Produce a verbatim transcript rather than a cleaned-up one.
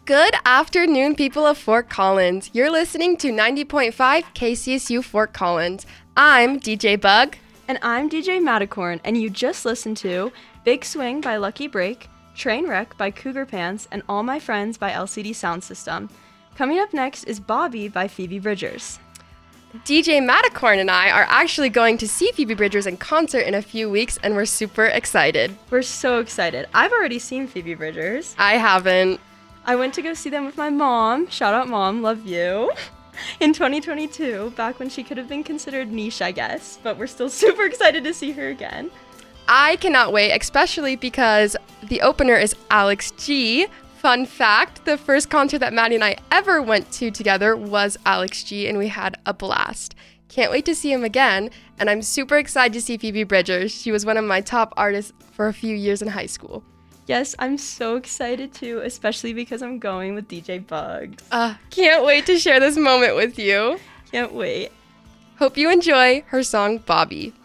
Good afternoon, people of Fort Collins. You're listening to ninety point five K C S U Fort Collins. I'm D J Bug. And I'm D J Matacorn, and you just listened to Big Swing by Lucky Break, Trainwreck by Cougar Pants, and All My Friends by L C D Sound System. Coming up next is Bobby by Phoebe Bridgers. D J Matacorn and I are actually going to see Phoebe Bridgers in concert in a few weeks, and we're super excited. We're so excited. I've already seen Phoebe Bridgers. I haven't. I went to go see them with my mom. Shout out, Mom. Love you. In twenty twenty-two, back when she could have been considered niche, I guess. But we're still super excited to see her again. I cannot wait, especially because the opener is Alex G. Fun fact, the first concert that Maddie and I ever went to together was Alex G, and we had a blast. Can't wait to see him again, and I'm super excited to see Phoebe Bridgers. She was one of my top artists for a few years in high school. Yes, I'm so excited too, especially because I'm going with D J Bugs. Uh, can't wait to share this moment with you. Can't wait. Hope you enjoy her song, Bobby.